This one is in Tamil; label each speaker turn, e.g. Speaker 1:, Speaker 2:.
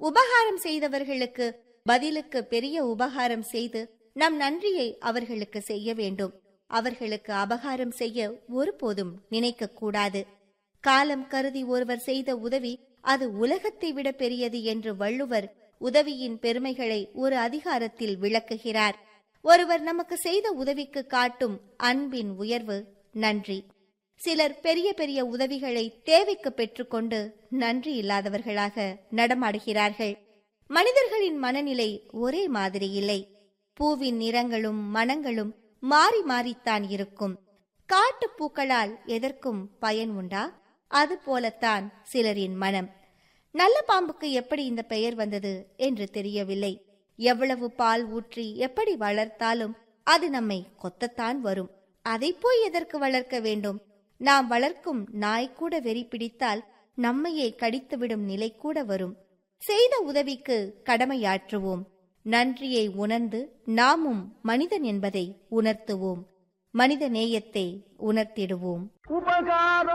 Speaker 1: உபகாரம் செய்தவர்களுக்கு பதிலுக்கு பெரிய உபகாரம் செய்து நம் நன்றியை அவர்களுக்கு செய்ய வேண்டும். அவர்களுக்கு அபகாரம் செய்ய ஒருபோதும் நினைக்க கூடாது. காலம் கருதி ஒருவர் செய்த உதவி அது உலகத்தை விட பெரியது என்று வள்ளுவர் உதவியின் பெருமைகளை ஒரு அதிகாரத்தில் விளக்குகிறார். ஒருவர் நமக்கு செய்த உதவிக்கு காட்டும் அன்பின் உயர்வு நன்றி. சிலர் பெரிய பெரிய உதவிகளை தேவைக்கு பெற்றுக்கொண்டு நன்றி இல்லாதவர்களாக நடமாடுகிறார்கள். மனிதர்களின் மனநிலை ஒரே மாதிரி இல்லை. பூவின் நிறங்களும் மனங்களும் மாறி மாறித்தான் இருக்கும். காட்டு பூக்களால் எதற்கும் பயன் உண்டா? அது போலத்தான் சிலரின் மனம். நல்ல பாம்புக்கு எப்படி இந்த பெயர் வந்தது என்று தெரியவில்லை. எவ்வளவு பால் ஊற்றி எப்படி வளர்த்தாலும் அது நம்மை கொத்தத்தான் வரும். அதை போய் எதற்கு வளர்க்க வேண்டும்? நாம் வளர்க்கும் நாய் கூட வெறி பிடித்தால் நம்மையே கடித்துவிடும் நிலை கூட வரும். செய்த உதவிக்கு கடமையாற்றுவோம். நன்றியை உணர்ந்து நாமும் மனிதன் என்பதை உணர்த்துவோம். மனித நேயத்தை உணர்த்திடுவோம்.